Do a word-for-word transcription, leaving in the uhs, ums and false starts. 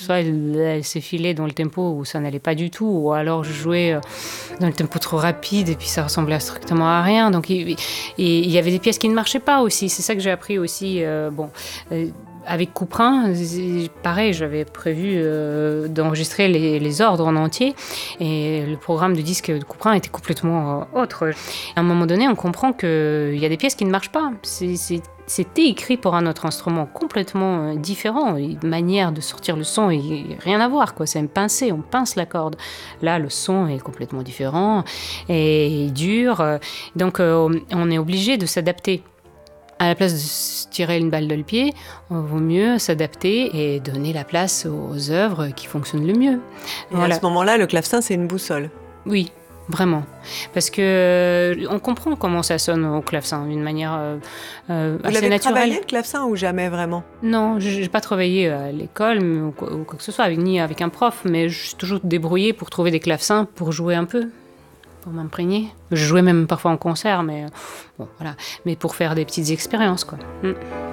soit elle, elle s'effilait dans le tempo où ça n'allait pas du tout, ou alors je jouais euh, dans le tempo trop rapide et puis ça ressemblait strictement à rien. Donc il, et il y avait des pièces qui ne marchaient pas aussi. C'est ça que j'ai appris aussi. Euh, bon. Euh, Avec Couperin, pareil, j'avais prévu euh, d'enregistrer les, les ordres en entier et le programme de disque de Couperin était complètement euh, autre. À un moment donné, on comprend qu'il y a des pièces qui ne marchent pas. C'est, c'est, c'était écrit pour un autre instrument complètement euh, différent. Une manière de sortir le son, il n'y a rien à voir, quoi. C'est un pincé, on pince la corde. Là, le son est complètement différent et dur. Donc, euh, on est obligé de s'adapter. À la place de se tirer une balle dans le pied, il vaut mieux s'adapter et donner la place aux œuvres qui fonctionnent le mieux. Et voilà. À ce moment-là, le clavecin, c'est une boussole. Oui, vraiment. Parce que euh, on comprend comment ça sonne au clavecin d'une manière euh, euh, Vous assez l'avez naturelle. travaillé le clavecin ou jamais vraiment? Non, je n'ai pas travaillé à l'école ou, ou quoi que ce soit, ni avec un prof, mais je suis toujours débrouillée pour trouver des clavecins pour jouer un peu. Pour m'imprégner. Je jouais même parfois en concert, mais bon, voilà. Mais pour faire des petites expériences, quoi. Mm.